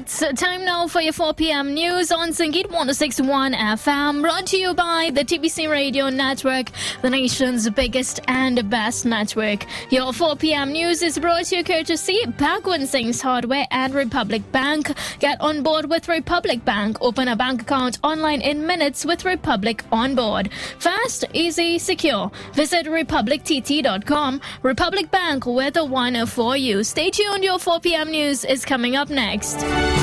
It's time now for your 4 p.m. news on Sangeet 106.1 FM, brought to you by the TBC Radio Network, the nation's biggest and best network. Your 4 p.m. news is brought to you courtesy Bhagwan Singh's Hardware and Republic Bank. Get on board with Republic Bank. Open a bank account online in minutes with Republic on board. Fast, easy, secure. Visit republictt.com. Republic Bank, we're the one for you. Stay tuned. Your 4 p.m. news is coming up next.